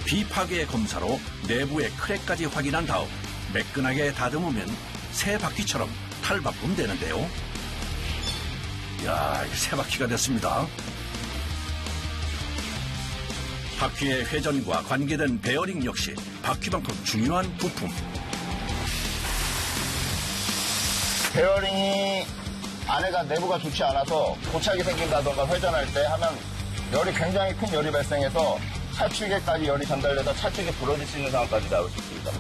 비파괴 검사로 내부의 크랙까지 확인한 다음 매끈하게 다듬으면 새 바퀴처럼 탈바꿈 되는데요. 이야, 새 바퀴가 됐습니다. 바퀴의 회전과 관계된 베어링 역시 바퀴만큼 중요한 부품. 베어링이 안에가 내부가 좋지 않아서 고착이 생긴다던가 회전할 때 하면 열이 굉장히 큰 열이 발생해서 차축에까지 열이 전달돼서 차축이 부러질 수 있는 상황까지 나올 수 있습니다.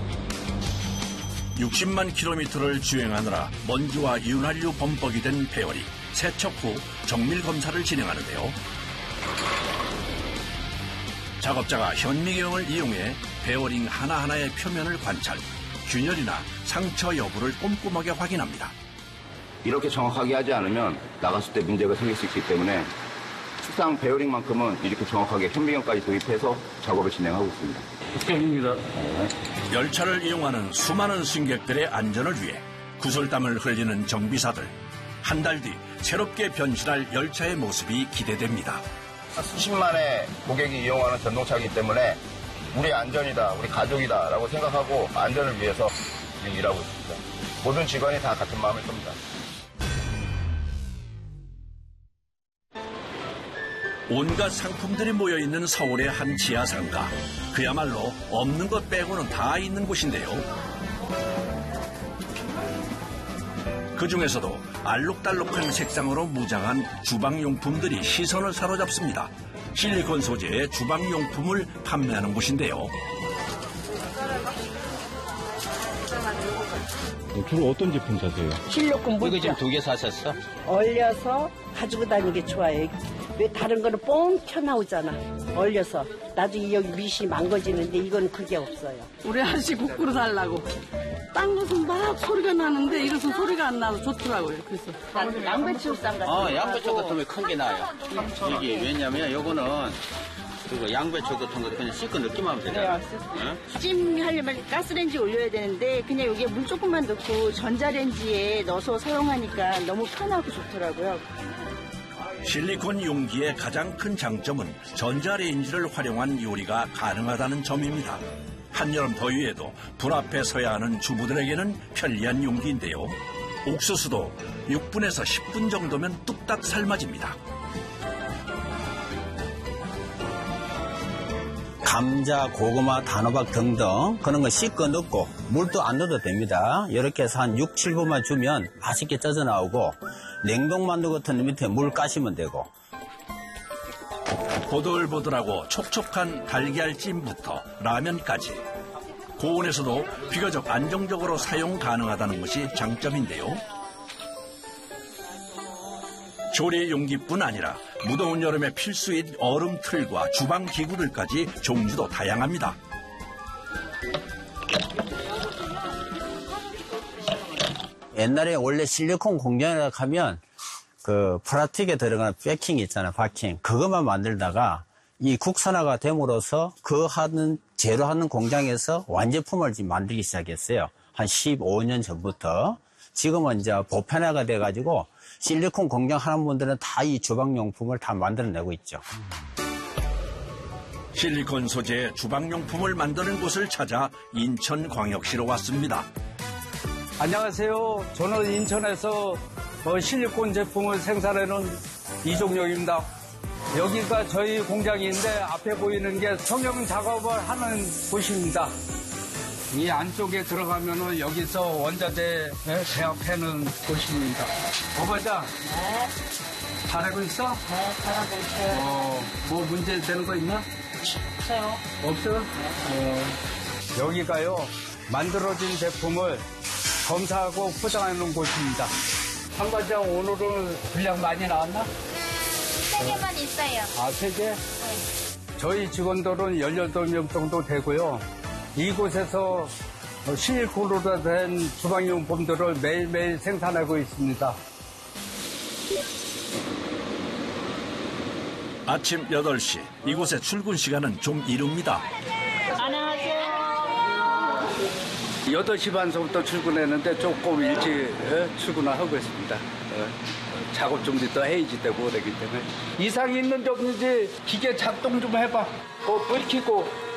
60만 킬로미터를 주행하느라 먼지와 윤활유 범벅이 된 베어링. 세척 후 정밀 검사를 진행하는데요. 작업자가 현미경을 이용해 베어링 하나하나의 표면을 관찰, 균열이나 상처 여부를 꼼꼼하게 확인합니다. 이렇게 정확하게 하지 않으면 나갔을 때 문제가 생길 수 있기 때문에 특상 베어링만큼은 이렇게 정확하게 현미경까지 도입해서 작업을 진행하고 있습니다. 입니다. 열차를 이용하는 수많은 승객들의 안전을 위해 구슬땀을 흘리는 정비사들. 한 달 뒤 새롭게 변신할 열차의 모습이 기대됩니다. 수십만의 고객이 이용하는 전동차이기 때문에 우리 안전이다, 우리 가족이다라고 생각하고 안전을 위해서 일하고 있습니다. 모든 직원이 다 같은 마음일 겁니다. 온갖 상품들이 모여있는 서울의 한 지하상가. 그야말로 없는 것 빼고는 다 있는 곳인데요. 그중에서도 알록달록한 색상으로 무장한 주방용품들이 시선을 사로잡습니다. 실리콘 소재의 주방용품을 판매하는 곳인데요. 주로 어떤 제품 사세요? 실리콘 이거 지금 2개 사셨어? 얼려서 가지고 다니는 게 좋아요. 왜 다른 거는 뻥 튀어나오잖아. 얼려서. 나중에 여기 밑이 망가지는데 이건 그게 없어요. 우리 아저씨 국그릇 하려고. 딴 것은 막 소리가 나는데 이것은 소리가 안 나서 좋더라고요. 그래서. 양배추쌈 같은 양배추 같은 거 큰 게 나아요. 이게 왜냐면 요거는 그리고 양배추 같은 거 그냥 씻고 넣기만 하면 되잖아요. 찜 하려면 가스레인지 올려야 되는데 그냥 여기에 물 조금만 넣고 전자레인지에 넣어서 사용하니까 너무 편하고 좋더라고요. 실리콘 용기의 가장 큰 장점은 전자레인지를 활용한 요리가 가능하다는 점입니다. 한여름 더위에도 불 앞에 서야 하는 주부들에게는 편리한 용기인데요. 옥수수도 6분에서 10분 정도면 뚝딱 삶아집니다. 감자, 고구마, 단호박 등등 그런 거 씻고 넣고 물도 안 넣어도 됩니다. 이렇게 해서 한 6, 7분만 주면 맛있게 쪄져 나오고 냉동만두 같은 밑에 물 까시면 되고 보들보들하고 촉촉한 달걀찜부터 라면까지 고온에서도 비교적 안정적으로 사용 가능하다는 것이 장점인데요. 조리 용기뿐 아니라 무더운 여름에 필수인 얼음틀과 주방 기구들까지 종류도 다양합니다. 옛날에 원래 실리콘 공장이라고 하면 그 플라스틱에 들어가는 패킹 있잖아요, 바킹. 그것만 만들다가 이 국산화가 됨으로써 그 하는 재료 하는 공장에서 완제품을 지금 만들기 시작했어요. 한 15년 전부터. 지금은 이제 보편화가 돼가지고 실리콘 공장 하는 분들은 다 이 주방용품을 다 만들어내고 있죠. 실리콘 소재의 주방용품을 만드는 곳을 찾아 인천광역시로 왔습니다. 안녕하세요. 저는 인천에서 실리콘 제품을 생산하는 이종혁입니다. 여기가 저희 공장인데 앞에 보이는 게 성형 작업을 하는 곳입니다. 이 안쪽에 들어가면은 여기서 원자재 배합하는 곳입니다. 어버자. 네. 잘하고 있어? 네, 잘하고 있어요. 뭐 문제 되는 거 있나? 없어요. 없어요? 네. 여기가요, 만들어진 제품을 검사하고 포장하는 곳입니다. 참가장 오늘은 분량 많이 나왔나? 3개만 있어요. 아, 3개? 네. 저희 직원들은 18명 정도 되고요. 이곳에서 실리콘으로 된 주방용품들을 매일매일 생산하고 있습니다. 아침 8시, 이곳의 출근 시간은 좀 이릅니다. 안녕하세요. 8시 반서부터 출근했는데 조금 일찍 출근을 하고 있습니다. 작업 준비도 해야지 되고 그러기 때문에. 이상이 있는지 없는지 기계 작동 좀 해봐. 불 켜고.